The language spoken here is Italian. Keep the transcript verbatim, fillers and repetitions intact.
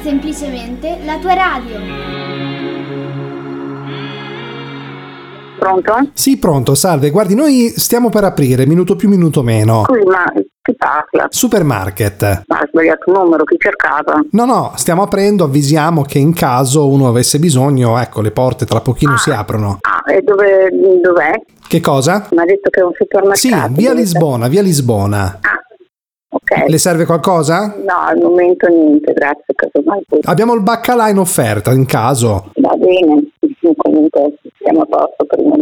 semplicemente la tua radio. Pronto? Sì, pronto, salve. Guardi, noi stiamo per aprire, minuto più, minuto meno. Scusi, ma chi parla? Supermarket. Ma ha sbagliato il numero, chi cercava? No, no, stiamo aprendo, avvisiamo che in caso uno avesse bisogno, ecco, le porte tra pochino si aprono. Ah, e dove, dov'è? Che cosa? Mi ha detto che è un supermercato. Sì, via dove- Lisbona, via Lisbona. Ah, ok. Le serve qualcosa? No, al momento niente, grazie, casomai poi. Abbiamo il baccalà in offerta, in caso. Va bene, comunque siamo a posto per il momento.